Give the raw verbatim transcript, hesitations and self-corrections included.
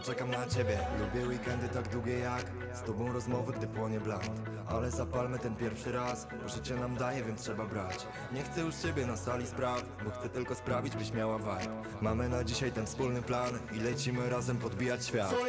Czekam na ciebie, lubię weekendy tak długie jak z tobą rozmowy, gdy płonie blunt. Ale zapalmy ten pierwszy raz, bo życie nam daje, więc trzeba brać. Nie chcę już ciebie na sali spraw, bo chcę tylko sprawić, byś miała vibe. Mamy na dzisiaj ten wspólny plan i lecimy razem podbijać świat.